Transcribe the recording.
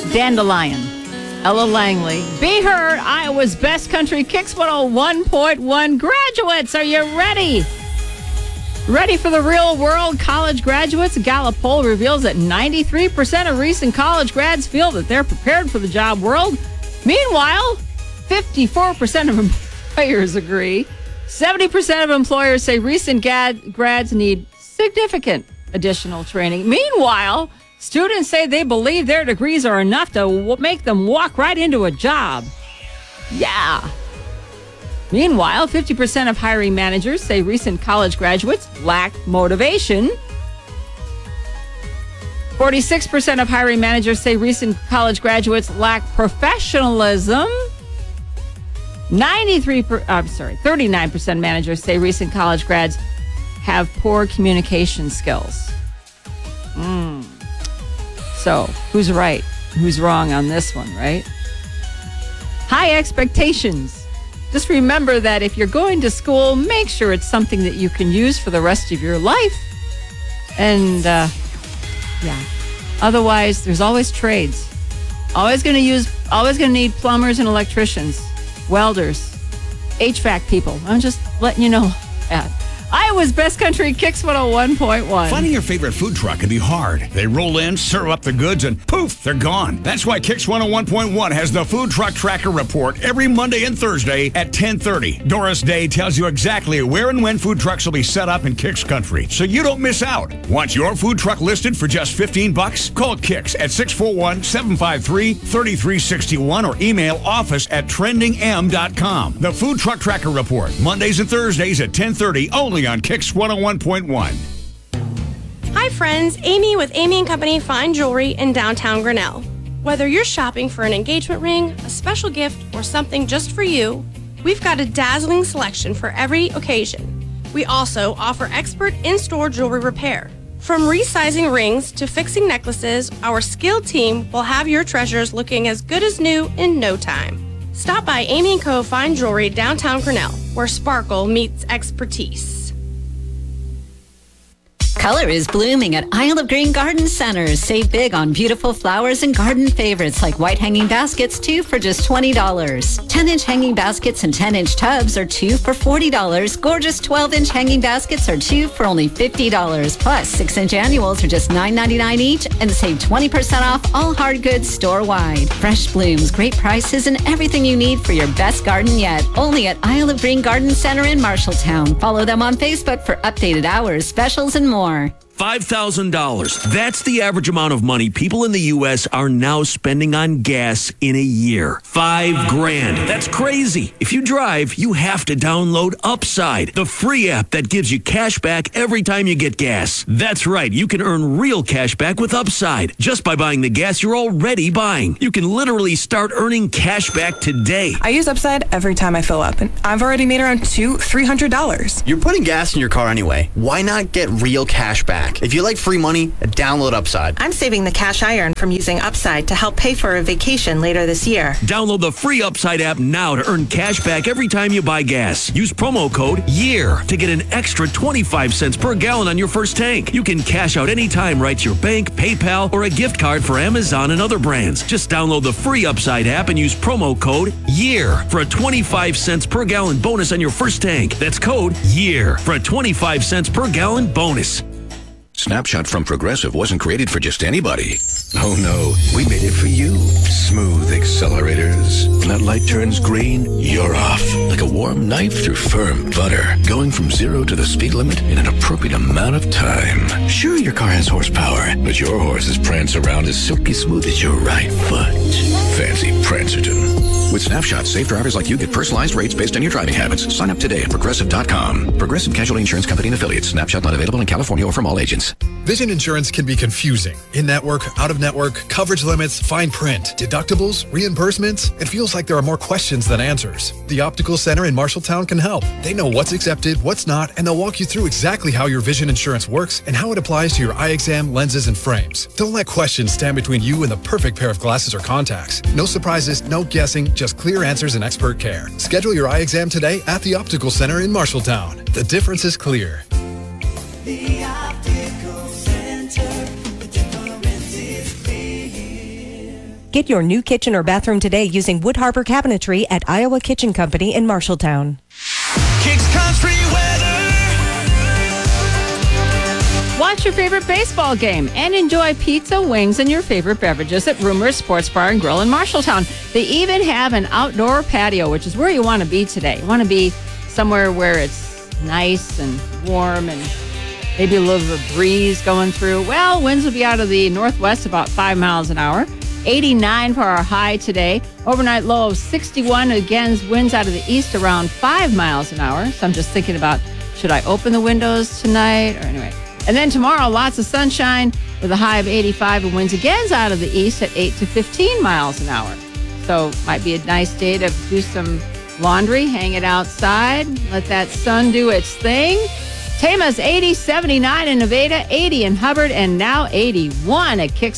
Dandelion, Ella Langley. Be Heard, Iowa's Best Country Kicks 101.1 graduates. Are you ready? Ready for the real world, college graduates? A Gallup poll reveals that 93% of recent college grads feel that they're prepared for the job world. Meanwhile, 54% of employers agree. 70% of employers say recent grads need significant additional training. Meanwhile, students say they believe their degrees are enough to make them walk right into a job. Yeah. Meanwhile, 50% of hiring managers say recent college graduates lack motivation. 46% of hiring managers say recent college graduates lack professionalism. 39% of managers say recent college grads have poor communication skills. So, who's right? Who's wrong on this one, right? High expectations. Just remember that if you're going to school, make sure it's something that you can use for the rest of your life. And, otherwise, there's always trades. Always going to need plumbers and electricians, welders, HVAC people. I'm just letting you know that. Iowa's Best Country Kicks 101.1. Finding your favorite food truck can be hard. They roll in, serve up the goods, and poof, they're gone. That's why Kicks 101.1 has the Food Truck Tracker Report every Monday and Thursday at 10:30. Doris Day tells you exactly where and when food trucks will be set up in Kicks Country, so you don't miss out. Want your food truck listed for just $15? Call Kicks at 641-753-3361 or email office@trendingm.com. The Food Truck Tracker Report, Mondays and Thursdays at 10:30, only on Kicks 101.1. Hi friends, Amy with Amy & Company Fine Jewelry in downtown Grinnell. Whether you're shopping for an engagement ring, a special gift, or something just for you, we've got a dazzling selection for every occasion. We also offer expert in-store jewelry repair. From resizing rings to fixing necklaces, our skilled team will have your treasures looking as good as new in no time. Stop by Amy & Co. Fine Jewelry downtown Grinnell, where sparkle meets expertise. Color is blooming at Isle of Green Garden Center. Save big on beautiful flowers and garden favorites like white hanging baskets, 2 for just $20. 10-inch hanging baskets and 10-inch tubs are 2 for $40. Gorgeous 12-inch hanging baskets are 2 for only $50. Plus, 6-inch annuals are just $9.99 each and save 20% off all hard goods store-wide. Fresh blooms, great prices, and everything you need for your best garden yet. Only at Isle of Green Garden Center in Marshalltown. Follow them on Facebook for updated hours, specials, and more. $5,000. That's the average amount of money people in the U.S. are now spending on gas in a year. $5,000. That's crazy. If you drive, you have to download Upside, the free app that gives you cash back every time you get gas. That's right. You can earn real cash back with Upside just by buying the gas you're already buying. You can literally start earning cash back today. I use Upside every time I fill up, and I've already made around $300. You're putting gas in your car anyway. Why not get real cash back? If you like free money, download Upside. I'm saving the cash I earn from using Upside to help pay for a vacation later this year. Download the free Upside app now to earn cash back every time you buy gas. Use promo code YEAR to get an extra 25 cents per gallon on your first tank. You can cash out anytime right to your bank, PayPal, or a gift card for Amazon and other brands. Just download the free Upside app and use promo code YEAR for a 25 cents per gallon bonus on your first tank. That's code YEAR for a 25 cents per gallon bonus. Snapshot from Progressive wasn't created for just anybody. Oh no, we made it for you. Smooth accelerators. When that light turns green, you're off. Like a warm knife through firm butter. Going from 0 to the speed limit in an appropriate amount of time. Sure, your car has horsepower, but your horses prance around as silky smooth as your right foot. Fancy Prancerton. With Snapshot, safe drivers like you get personalized rates based on your driving habits. Sign up today at Progressive.com. Progressive Casualty Insurance Company and Affiliates. Snapshot not available in California or from all agents. Vision insurance can be confusing. In-network, out-of-network, coverage limits, fine print, deductibles, reimbursements. It feels like there are more questions than answers. The Optical Center in Marshalltown can help. They know what's accepted, what's not, and they'll walk you through exactly how your vision insurance works and how it applies to your eye exam, lenses, and frames. Don't let questions stand between you and the perfect pair of glasses or contacts. No surprises, no guessing, just clear answers and expert care. Schedule your eye exam today at the Optical Center in Marshalltown. The difference is clear. The Optical Center, the difference is clear. Get your new kitchen or bathroom today using Wood Harbor Cabinetry at Iowa Kitchen Company in Marshalltown. Kicks Country Weather. Watch your favorite baseball game and enjoy pizza, wings, and your favorite beverages at Rumors Sports Bar and Grill in Marshalltown. They even have an outdoor patio, which is where you want to be today. You want to be somewhere where it's nice and warm and maybe a little bit of breeze going through. Well, winds will be out of the northwest about 5 miles an hour. 89 for our high today. Overnight low of 61. Again, winds out of the east around 5 miles an hour. So I'm just thinking about, should I open the windows tonight? Or anyway. And then tomorrow, lots of sunshine with a high of 85 and winds again out of the east at 8 to 15 miles an hour. So might be a nice day to do some laundry, hang it outside, let that sun do its thing. Tama's 80, 79 in Nevada, 80 in Hubbard, and now 81 at Kicks